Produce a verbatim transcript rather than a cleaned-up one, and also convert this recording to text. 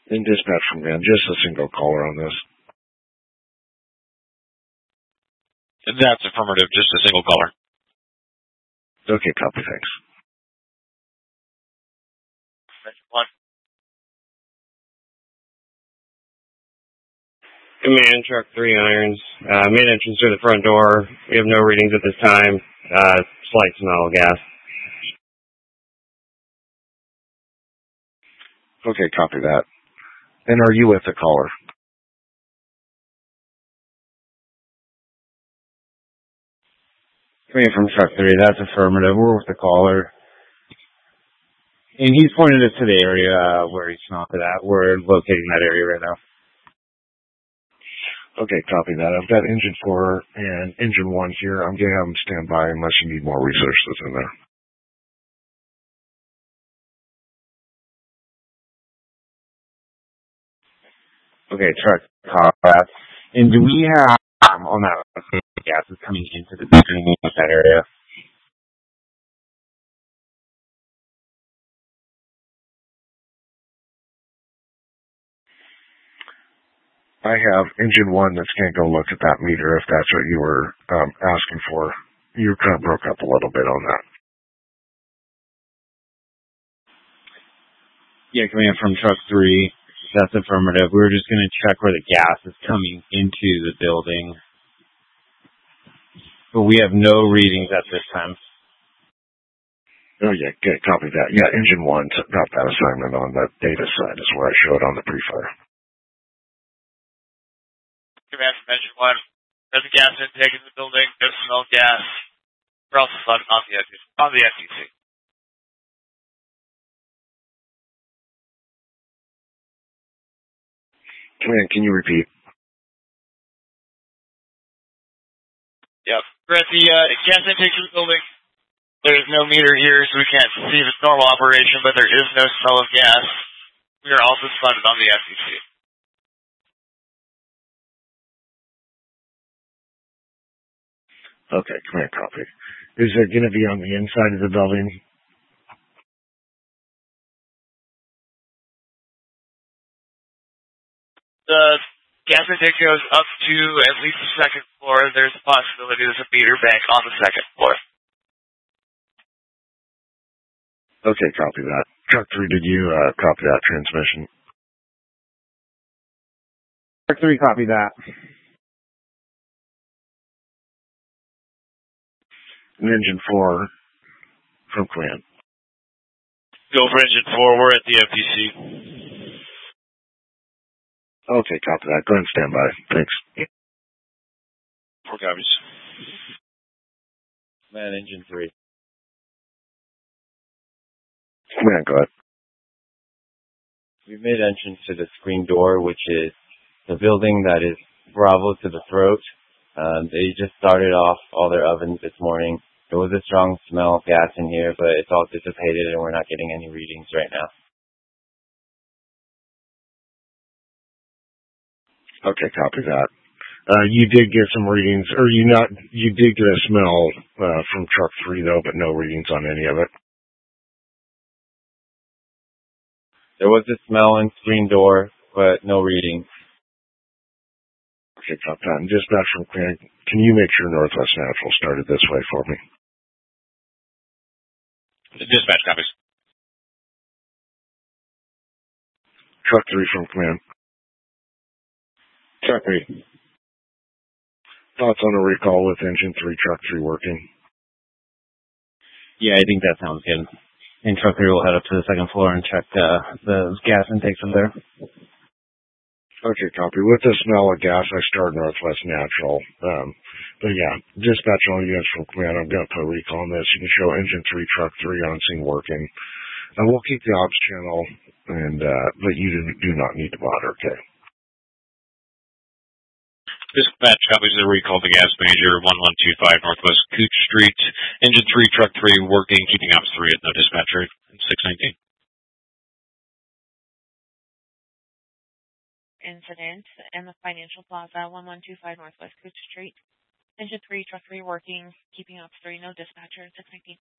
In dispatch from command, just a single caller on this. That's affirmative, just a single caller. Okay, copy, thanks. One. Command, truck three irons. Uh, made entrance through the front door. We have no readings at this time. Uh, slight smell of gas. Okay, copy that. And are you with the caller? Coming from truck three, that's affirmative. We're with the caller. And he's pointed us to the area uh, where he smelled it at. We're locating that area right now. Okay, copy that. I've got engine four and engine one here. I'm going to have them stand by unless you need more resources in there. Okay, truck car. And do we have um, on that gas is coming into the building in that area? I have engine one that's going to go look at that meter if that's what you were um, asking for. You kind of broke up a little bit on that. Yeah, coming in from truck three. That's affirmative. We were just going to check where the gas is coming into the building. But we have no readings at this time. Oh, yeah, okay, copy that. Yeah, engine one got that assignment on the data side is where I show it on the pre-fire. Command from engine one. There's a gas intake in the building. No smell of gas. We're also flooded on the on the F T C. Command, can you repeat? Yep. We're at the uh, gas intake in the building. There's no meter here, so we can't see the normal operation, but there is no smell of gas. We are also flooded on the F T C. Okay, command copy. Is it going to be on the inside of the building? The gas intake goes up to at least the second floor. There's a possibility there's a meter bank on the second floor. Okay, copy that. Truck three, did you uh, copy that transmission? Truck three, copy that. And engine four from command. Go for engine four. We're at the F T C. Okay, copy that. Go ahead and stand by. Thanks. Four copies. Man, engine three. Command, go ahead. We've made entrance to the screen door, which is the building that is Bravo to the throat. Um, they just started off all their ovens this morning. There was a strong smell of gas in here, but it's all dissipated and we're not getting any readings right now. Okay, copy that. Uh, you did get some readings, or you not, you did get a smell, uh, from truck three though, but no readings on any of it. There was a smell in screen door, but no readings. Okay, copy that. And dispatch from command, can you make sure Northwest Natural started this way for me? Dispatch copies. Truck three from command. Truck three. Thoughts on a recall with engine three, truck three working? Yeah, I think that sounds good. And truck three will head up to the second floor and check uh, the gas intake from there. Okay, copy. With the smell of gas, I start Northwest Natural. Um, but yeah, dispatch all units from command. I'm going to put a recall on this. You can show engine three, truck three on scene working. And we'll keep the ops channel, and uh, but you do, do not need to bother, okay? Dispatch copies of the recall to gas major one one two five Northwest Cooch Street. Engine three, truck three working, keeping ops three at no dispatcher six nineteen. Incident in the Financial Plaza, one one two five Northwest Cooch Street. Engine three, truck three working, keeping ops three, no dispatcher, six nineteen.